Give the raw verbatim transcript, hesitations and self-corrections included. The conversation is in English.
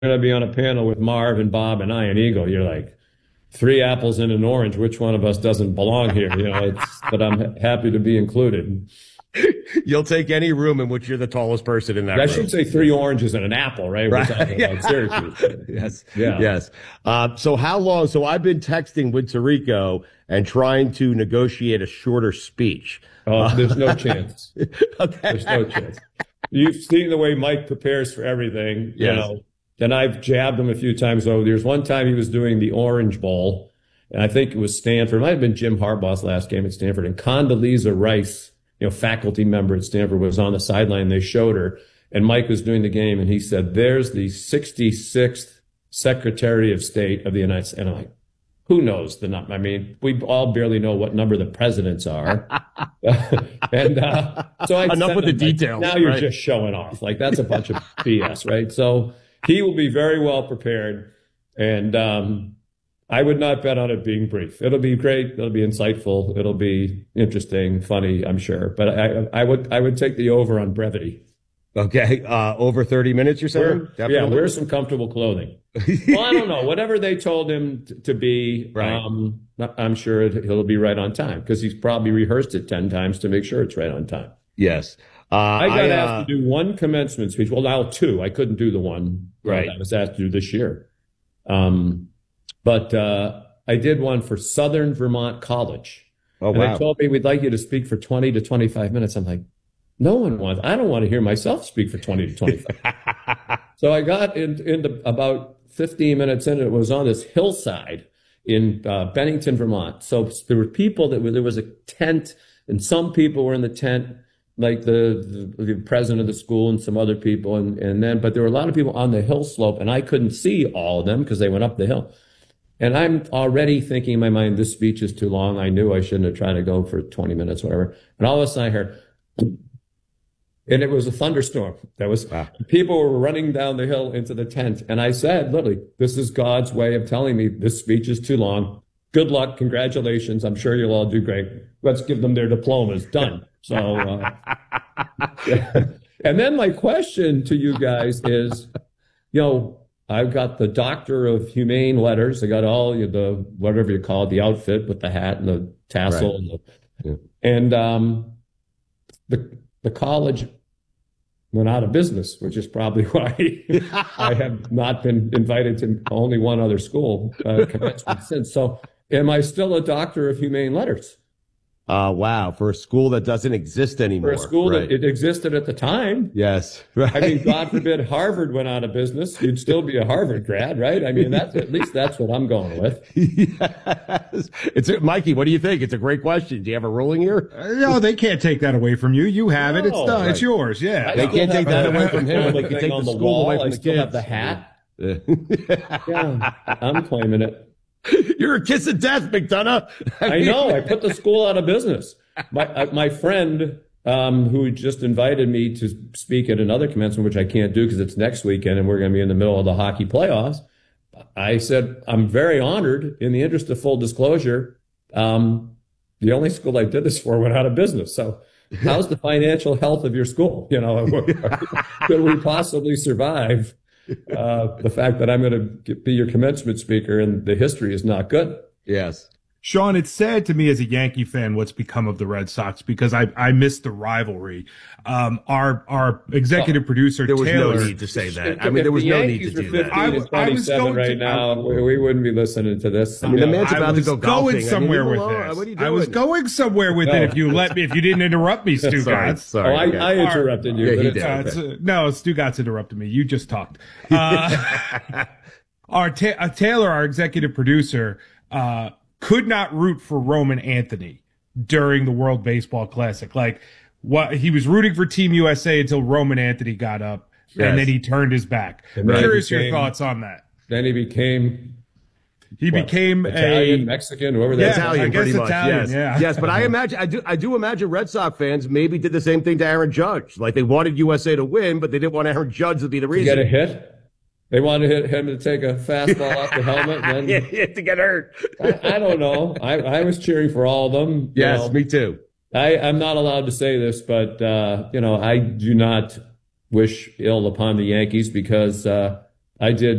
going to be on a panel with Marv and Bob and I and Eagle. You're like, three apples and an orange. Which one of us doesn't belong here? You know, it's, but I'm happy to be included. You'll take any room in which you're the tallest person in that I room. should say three oranges and an apple, right? Right. We're talking about Syracuse. Yes. Yeah. Yes. Uh, so how long? So I've been texting with Tirico and trying to negotiate a shorter speech. Oh, uh, there's no chance. Okay. There's no chance. You've seen the way Mike prepares for everything, you yes. know. And I've jabbed him a few times over. There's one time he was doing the Orange Bowl, and I think it was Stanford. It might have been Jim Harbaugh's last game at Stanford. And Condoleezza Rice, you know, faculty member at Stanford, was on the sideline. They showed her, and Mike was doing the game, and he said, "There's the sixty-sixth Secretary of State of the United States." And I'm like, who knows the number? I mean, we all barely know what number the presidents are. and uh, so I enough with the like, details. Now you're right? just showing off. Like, that's a bunch of B S, right? So he will be very well prepared, and um, I would not bet on it being brief. It'll be great. It'll be insightful. It'll be interesting, funny, I'm sure. But I, I would, I would take the over on brevity. Okay, uh, over thirty minutes, you're saying? Wear, yeah, wear some comfortable clothing. Well, I don't know. Whatever they told him t- to be, right. um, I'm sure it, he'll be right on time, because he's probably rehearsed it ten times to make sure it's right on time. Yes. Uh, I got I, uh, asked to do one commencement speech. Well, now two. I couldn't do the one right. I was asked to do this year. Um, but uh, I did one for Southern Vermont College. Oh, and wow. they told me, we'd like you to speak for twenty to twenty-five minutes. I'm like, no one wants, I don't want to hear myself speak for twenty to twenty-five. So I got in, into about fifteen minutes in, and it was on this hillside in uh, Bennington, Vermont. So there were people that were, there was a tent, and some people were in the tent, like the, the, the president of the school and some other people. And, and then, but there were a lot of people on the hill slope, and I couldn't see all of them because they went up the hill. And I'm already thinking in my mind, this speech is too long. I knew I shouldn't have tried to go for twenty minutes, whatever. And all of a sudden I heard, and it was a thunderstorm. That was, wow. People were running down the hill into the tent. And I said, literally, this is God's way of telling me this speech is too long. Good luck. Congratulations. I'm sure you'll all do great. Let's give them their diplomas. Done. So, uh, yeah. And then my question to you guys is, you know, I've got the Doctor of Humane Letters. I got all you know, the, whatever you call it, the outfit with the hat and the tassel. Right. And, the, yeah. and um, the, the college went out of business, which is probably why I have not been invited to only one other school uh, commencement since. So am I still a Doctor of Humane Letters? Uh, wow. For a school that doesn't exist anymore. For a school right. that it existed at the time. Yes. Right. I mean, God forbid Harvard went out of business. You'd still be a Harvard grad, right? I mean, that's at least that's what I'm going with. Yes. It's a, Mikey, what do you think? It's a great question. Do you have a ruling here? Uh, no, they can't take that away from you. You have it. It's No, done. right. It's yours. Yeah. I They can't take that away from him, but they thing can take on the the school wall. away from I the still kids. have the hat. Yeah, I'm claiming it. You're a kiss of death, McDonough. I, I mean, know. I put the school out of business. My uh, my friend um, who just invited me to speak at another commencement, which I can't do because it's next weekend and we're going to be in the middle of the hockey playoffs. I said, I'm very honored. In the interest of full disclosure, um, the only school I did this for went out of business. So how's the financial health of your school? You know, could we possibly survive uh, the fact that I'm going to be your commencement speaker and the history is not good? Yes. Sean, it's sad to me as a Yankee fan what's become of the Red Sox because I I miss the rivalry. Um, our our executive oh, producer there was Taylor, no need to say that. I mean, there was no need to do that. I, I was going right to, now. I, we wouldn't be listening to this. I mean, the man's about to go golfing. Going somewhere I mean, with this. what are you I was going somewhere with no. it. If you let me, if you didn't interrupt me, Stu sorry, Gotts. Sorry, oh, I, I interrupted you. Yeah, but he it's, did. Uh, it's, uh, no, Stu Gotts interrupted me. You just talked. Uh, our ta- uh, Taylor, our executive producer. Uh, could not root for Roman Anthony during the World Baseball Classic. Like, what he was rooting for Team U S A until Roman Anthony got up, yes. and then he turned his back. I'm curious became, your thoughts on that. Then he became he what, became Italian, a Mexican, whoever that yeah, is. Italian, I guess pretty much. Italian, yes. yeah. Yes, but I imagine I do I do imagine Red Sox fans maybe did the same thing to Aaron Judge. Like they wanted U S A to win, but they didn't want Aaron Judge to be the reason. To get a hit. They wanted hit him to take a fastball off the helmet. And then, yeah, to get hurt. I, I don't know. I, I was cheering for all of them. Yes, know. me too. I, I'm not allowed to say this, but, uh, you know, I do not wish ill upon the Yankees because uh, I did